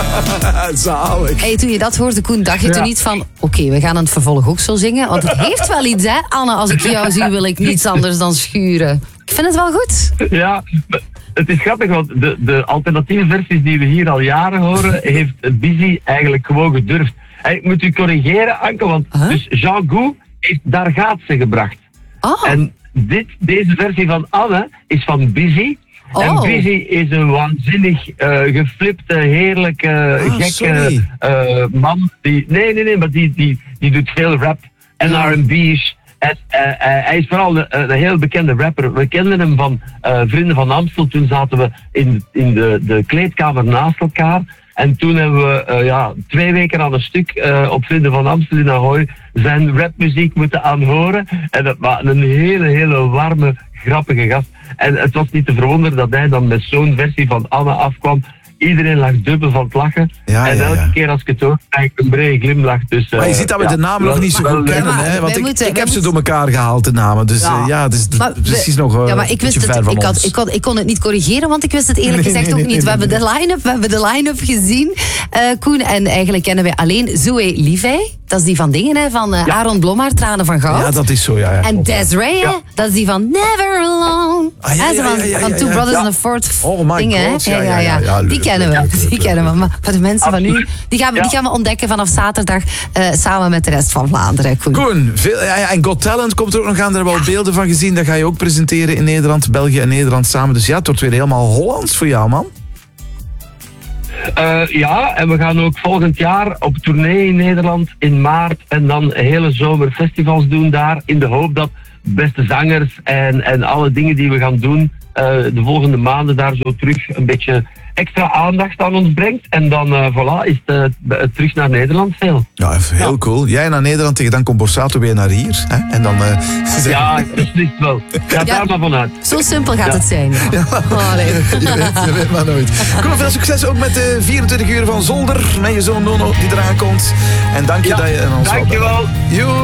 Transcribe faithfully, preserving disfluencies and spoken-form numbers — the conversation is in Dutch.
Zalig. Hey, toen je dat hoorde, Koen, dacht je Ja. toen niet van... Oké, okay, we gaan het vervolg ook zo zingen. Want het heeft wel iets, hè? Anne, als ik jou zie, wil ik niets anders dan schuren. Ik vind het wel goed. Ja, het is grappig, want de, de alternatieve versies die we hier al jaren horen, heeft Busy eigenlijk gewoon gedurfd. En ik moet u corrigeren, Anke, want Huh? dus Jean Gou heeft Daar gaat ze gebracht. Oh, En dit, deze versie van Anne is van Busy. Oh. En Busy is een waanzinnig uh, geflipte, heerlijke, Ah, gekke sorry. uh, man. Die, nee, nee, nee, maar die, die, die doet veel rap en R en B's. En, uh, uh, hij is vooral een, een heel bekende rapper. We kenden hem van uh, Vrienden van Amstel. Toen zaten we in, in de, de kleedkamer naast elkaar. En toen hebben we uh, ja, twee weken aan een stuk uh, op Vrienden van Amstel in Ahoy zijn rapmuziek moeten aanhoren. En dat was een hele, hele warme, grappige gast. En het was niet te verwonderen dat hij dan met zo'n versie van Anne afkwam. Iedereen lag dubbel van het lachen. Ja, en ja, elke ja. keer als ik het hoor, krijg ik een brede glimlach. Dus, uh, Maar je ziet dat we ja, de namen nog wel- niet zo wel goed leuk. kennen. maar Hè? Want wij ik, moeten- ik wij heb ze moeten- door elkaar gehaald, de namen. Dus Ja. ja, ja het is d- Maar we- precies nog uh, ja, maar ik een wist beetje het. ver van Ik, had, ons. ik, kon, ik kon het niet corrigeren, want ik wist het eerlijk Nee, gezegd nee, ook nee, niet. nee, we, hebben nee, de line-up, we hebben de line-up gezien, uh, Koen. En eigenlijk kennen wij alleen Zoe Livey. Dat is die van dingen, hè, van uh, Ja. Aaron Blommaert, Tranen van Goud. Ja, dat is zo, ja. ja. En Desiree, hè, Ja. dat is die van Never Alone. Ah, ja, Hè, ja, zo van, ja, ja, van ja, Two ja. Brothers Ja. and a Fourth Oh my dingen, hè. God, ja, ja, ja, ja, Die leuk, kennen we, leuk, leuk, die leuk, kennen we. Maar voor de mensen van nu, Absoluut. die gaan, we, Ja. die gaan we ontdekken vanaf zaterdag uh, samen met de rest van Vlaanderen, Koen. Koen, veel, ja, ja, en Got Talent komt er ook nog aan. Daar hebben we al beelden van gezien. Dat ga je ook presenteren in Nederland, België en Nederland samen. Dus ja, het wordt weer helemaal Hollands voor jou, man. Uh, ja, en we gaan ook volgend jaar op tournee in Nederland in maart. En dan hele zomer festivals doen daar. In de hoop dat beste zangers en, en alle dingen die we gaan doen uh, de volgende maanden daar zo terug een beetje extra aandacht aan ons brengt. En dan uh, voilà, is het uh, terug naar Nederland veel. Ja, even heel Ja. cool. Jij naar Nederland tegen dan komt Borsato weer naar hier. Hè? En dan... Uh, Ja, beslist wel. Ga daar maar vanuit. Zo simpel gaat Ja. het zijn. Oh, nee. je, weet, je weet maar nooit. Koen, veel succes ook met de vierentwintig uur van Zolder. Met je zoon Nono die eraan komt. En dank je Ja, dat je... En ons dankjewel. Joe.